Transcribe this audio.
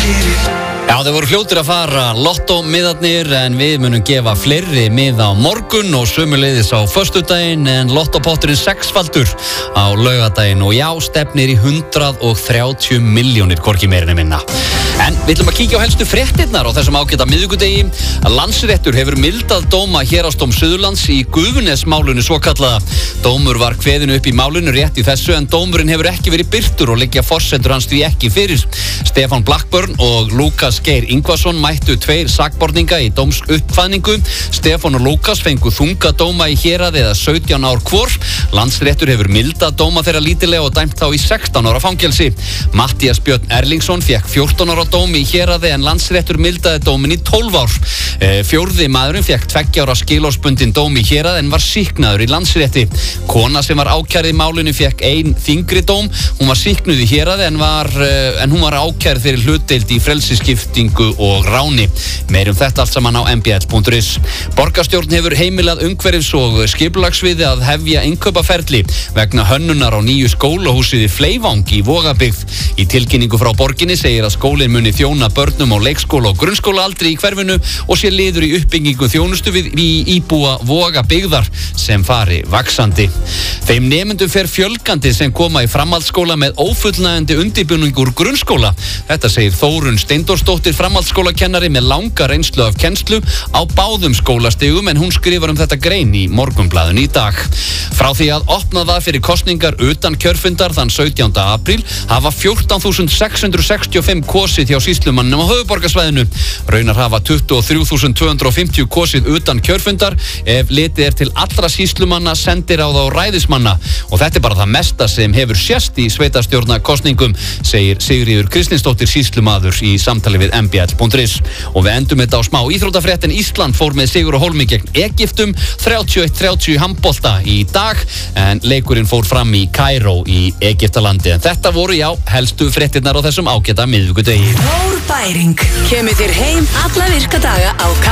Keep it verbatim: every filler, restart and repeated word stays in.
Já, þeir voru fljótir að fara lottómiðarnir en við munum gefa fleiri miða á morgun og sömuleiðis á föstudaginn en lottopotturinn sexfaldur á laugardaginn og já, stefnir í hundrað og þrjátíu milljónir hvorki meira en minna. En við ætlum að kíkja á helstu fréttirnar á þessum ágæta miðvikudegi. Landsréttur hefur mildað dóma Héraðsdóms Suðurlands í Gufunesmálinu svokallaða. Dómur var kveðinn upp í málinu rétt í þessu en dómurinn hefur ekki verið birtur og liggja forsendur hans því ekki fyrir. Stefán Blackburn og Lúkas Geir Ingvason mættu tveir sakborninga í dómsuppkvaðningu. Stefán og Lúkas fengu þunga dóma í héraði eða sautján ár hvor. Landsréttur hefur mildað dóma þeirra lítillega og dæmt þá í sextán ára fangelsi. Matthías Björn Erlingsson fékk fjórtán ára dómi í héraði en Landsréttur mildaði dómin í tólf ár. E, fjórði maðurinn fékk tveggja ára skilorðsbundinn dóm í héraði en var sýknaður í Landsrétti. Kona sem var ákærð í málinu fékk ein þyngri dóm. Hún var sýknuð í héraði en, var, en hún var ákærð fyrir hlutdeild í frelsiskiptingu og ráni. Meir um þetta allt saman á m b l punktur is. Borgarstjórn hefur heimilað umhverfis- og skipulagssviði að hefja innkaupaferli vegna hönnunar á nýju skólahúsið í Fleivang í Vogabyggð. Í tilkynningu frá borginni segir að skólinn muni þjóna börnum á leikskóla og grunnskólaaldri í hverfinu og sé liður í uppbyggingu þjónustu við í íbúa Vogabyggðar sem fari vaxandi. Þeim nemendum fer fjölgandi sem koma í framhaldsskóla með ófullnægjandi undirbúning úr grunnskóla. Þetta segir Þórunn Steindórsdóttir framhaldsskólakennari með langa reynslu af kennslu á báðum skólastigum en hún skrifar um þetta grein í Morgunblaðinu í dag. Frá því að opna það fyrir kosningar utan kjörfundar þann sautjánda apríl hafa fjórtán þúsund sex hundruð sextíu og fimm kosið hjá sýslumanninum á höfuðborgarsvæðinu. Raunar hafa tuttugu og þrjú þúsund tvö hundruð og fimmtíu kosið utan kjörfundar ef litið er til allra sýslumanna, sendiráða og ræðismanna og þetta er bara það mesta sem hefur sést í sveitarstjórnarkosningum, segir Sigríður Kristinsdóttir sýslumaður í samtali við m b l punktur is. Og við endum þetta á smá íþróttafréttin. Ísland fór með sigur og hólmi gegn Egyptum þrjátíu og eitt þrjátíu í handbolta í dag en leikurinn fór fram í Kaíró í Egyptalandi. En þetta voru já helstu fréttirnar á þessum ágæta miðvikudegi. Þór Bæring kemur þér heim alla virka daga á